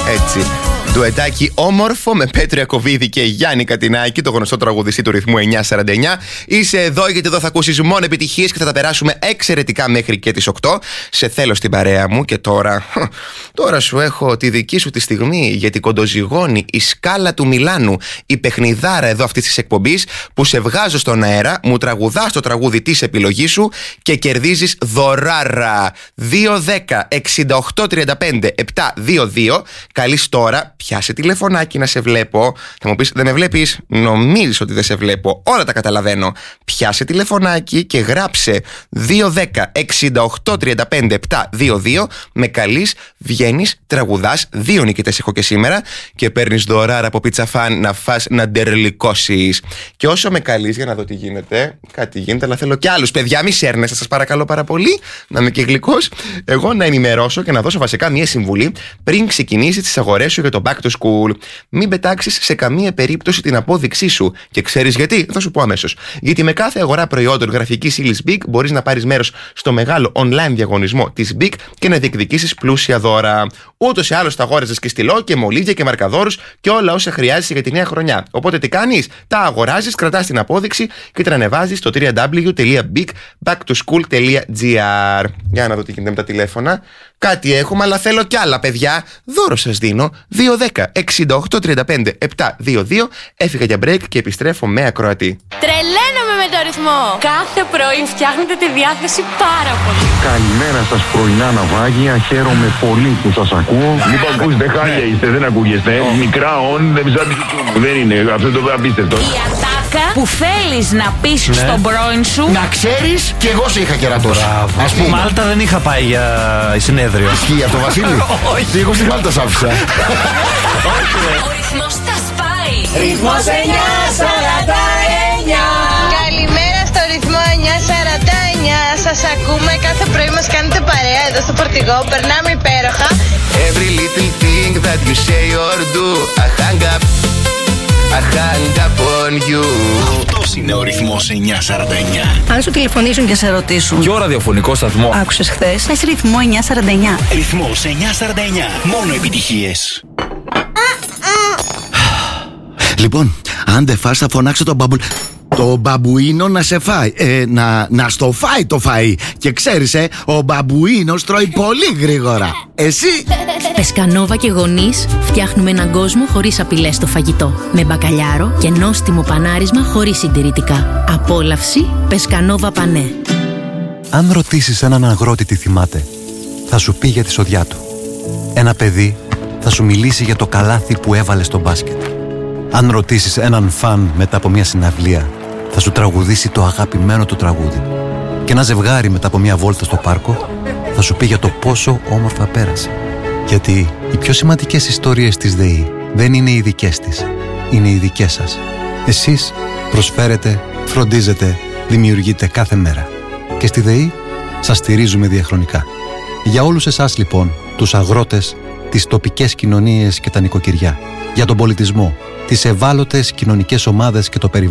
Έτσι. Ντουετάκι όμορφο με Πέτρο Ιακωβίδη και Γιάννη Κατινάκη, το γνωστό τραγουδιστή του ρυθμού 949. Είσαι εδώ γιατί εδώ θα ακούσεις μόνο επιτυχίες και θα τα περάσουμε εξαιρετικά μέχρι και τις 8. Σε θέλω στην παρέα μου και τώρα σου έχω τη δική σου τη στιγμή για την κοντοζυγώνη, η σκάλα του Μιλάνου, η παιχνιδάρα εδώ αυτής της εκπομπής που σε βγάζω στον αέρα, μου τραγουδάς το τραγούδι της επιλογής σου και κερδίζεις δωράρα. 2-10-68-35-7-2-2. Καλείς τώρα. Πιάσε τηλεφωνάκι να σε βλέπω. Θα μου πεις, δεν με βλέπεις? Νομίζεις ότι δεν σε βλέπω. Όλα τα καταλαβαίνω. Πιάσε τηλεφωνάκι και γράψε 2-10-68-35-7-2-2. Με καλείς, βγαίνεις, τραγουδάς. 2 νικητές έχω και σήμερα. Και παίρνεις δωράρα από πιτσαφάν να φας, να ντερλικώσεις. Και όσο με καλείς, για να δω τι γίνεται. Κάτι γίνεται, αλλά θέλω κι άλλους. Παιδιά, μη σέρνεστε, σας παρακαλώ πάρα πολύ. Να είμαι και γλυκός. Εγώ να ενημερώσω και να δώσω βασικά μια συμβουλή πριν ξεκινήσεις τις αγορές σου για το Back to School. Μην πετάξεις σε καμία περίπτωση την απόδειξή σου. Και ξέρεις γιατί? Θα σου πω αμέσως. Γιατί με κάθε αγορά προϊόντων γραφικής ύλης BIC μπορείς να πάρεις μέρος στο μεγάλο online διαγωνισμό της BIC και να διεκδικήσεις πλούσια δώρα. Ούτως ή άλλως τα αγόραζες και στυλό και μολύβια και μαρκαδόρους και όλα όσα χρειάζεσαι για τη νέα χρονιά. Οπότε τι κάνεις? Τα αγοράζεις, κρατάς την απόδειξη και την ανεβάζεις στο www.bicbacktoschool.gr. Για να δω τι γίνεται με τα τηλέφωνα. Κάτι έχουμε, αλλά θέλω κι άλλα, παιδιά. Δώρο σας δίνω. 2-10-68-35-7-2-2. Έφυγα για break και επιστρέφω με ακροατή. Τρελαίνομαι με το ρυθμό. Κάθε πρωί φτιάχνετε τη διάθεση πάρα πολύ. Καλημέρα σας πρωινά ναυάγια. Χαίρομαι πολύ που σας ακούω. Μην ακούστε, χάλια είστε, δεν ακούγεστε. Μικρά όν, δεν είναι. Αυτό το απίστευτο. Η ατάκα που θέλεις να πεις στον πρώην σου. Να ξέρεις, κι εγώ σε είχα κερατώσει. Ας πούμε. Μάλτα δεν είχα πάει για συνέδριο. Ισχύει αυτό, Βασίλη? Όχι. Εγώ στη Μάλτα σ' άφησα. Ο ρυθμός τα σπάει. Ρυθμός 949. Καλημέρα στο ρυθμό 949. Σας ακούμε, κάθε πρωί μας κάνετε παρέα εδώ στο φορτηγό. Περνάμε υπέροχα. Every little thing that you say or do, I hang up on you. Αυτός είναι ο ρυθμός 949. Αν σου τηλεφωνήσουν και σε ρωτήσουν Ποιο ραδιοφωνικό σταθμό άκουσες χθες, πες ρυθμό 949. Ρυθμός 949. Μόνο επιτυχίες. Λοιπόν, αν δεν φας θα φωνάξω τον το μπαμπουίνο να σε φάει. Να στο φάει το φαΐ. Και ξέρεις, ο μπαμπουίνος τρώει πολύ γρήγορα. Εσύ? Πεσκανόβα και γονείς φτιάχνουμε έναν κόσμο χωρίς απειλές στο φαγητό. Με μπακαλιάρο και νόστιμο πανάρισμα χωρίς συντηρητικά. Απόλαυση Πεσκανόβα Πανέ. Αν ρωτήσεις έναν αγρότη τι θυμάται, θα σου πει για τη σοδιά του. Ένα παιδί θα σου μιλήσει για το καλάθι που έβαλε στο μπάσκετ. Αν ρωτήσεις έναν φαν μετά από μια συναυλία, θα σου τραγουδήσει το αγαπημένο του τραγούδι. Και ένα ζευγάρι μετά από μια βόλτα στο πάρκο θα σου πει για το πόσο όμορφα πέρασε. Γιατί οι πιο σημαντικές ιστορίες της ΔΕΗ δεν είναι οι δικές της, είναι οι δικές σας. Εσείς προσφέρετε, φροντίζετε, δημιουργείτε κάθε μέρα. Και στη ΔΕΗ σας στηρίζουμε διαχρονικά. Για όλους εσάς λοιπόν, τους αγρότες, τις τοπικές κοινωνίες και τα νοικοκυριά, για τον πολιτισμό, τις ευάλωτες κοινωνικές ομάδες και το περιβάλλον,